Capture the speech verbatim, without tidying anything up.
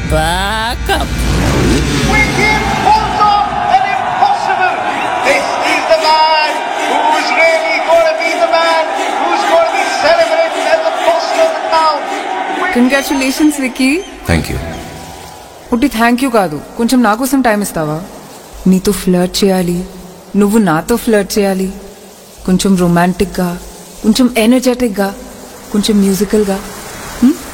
back up. Wicket pulls off an impossible. This is the man who's really going to be the man who's going to be celebrated as the boss of the town. Congratulations Vicky. Thank you. పుట్టి thank you కాదు, కొంచెం నా కోసం time ఇస్తావా? నీతో flirt చేయాలి, నువ్వు నాతో ఫ్లర్ట్ చేయాలి. కొంచెం రొమాంటిక్గా, కొంచెం ఎనర్జెటిక్గా, కొంచెం మ్యూజికల్గా.